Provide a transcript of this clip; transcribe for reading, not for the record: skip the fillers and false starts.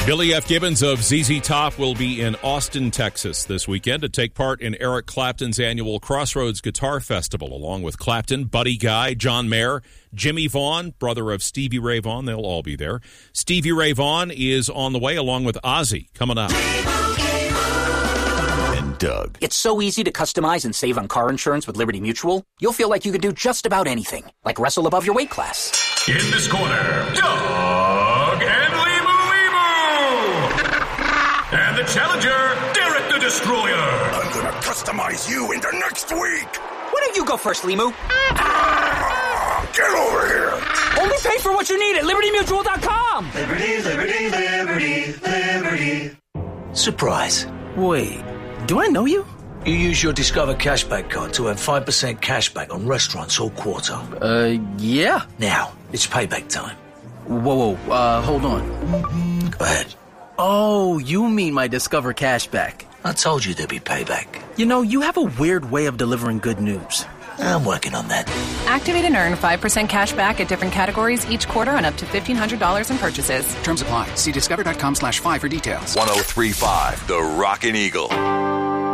Billy F. Gibbons of ZZ Top will be in Austin, Texas this weekend to take part in Eric Clapton's annual Crossroads Guitar Festival, along with Clapton, Buddy Guy, John Mayer, Jimmy Vaughn, brother of Stevie Ray Vaughan. They'll all be there. Stevie Ray Vaughan is on the way, along with Ozzy, coming up. And Doug. It's so easy to customize and save on car insurance with Liberty Mutual. You'll feel like you could do just about anything, like wrestle above your weight class. In this corner, Doug and and the challenger, Derek the Destroyer. I'm gonna customize you into next week. Why don't you go first, Limu? Get over here. Only pay for what you need at LibertyMutual.com. Liberty, liberty, liberty, liberty. Surprise. Wait, do I know you? You use your Discover Cashback card to earn 5% cashback on restaurants all quarter. Yeah. Now, it's payback time. Whoa, hold on. Go ahead. Oh, you mean my Discover Cashback. I told you there'd be payback. You know, you have a weird way of delivering good news. I'm working on that. Activate and earn 5% cash back at different categories each quarter on up to $1,500 in purchases. Terms apply. See discover.com/5 for details. 103.5 The Rockin' Eagle.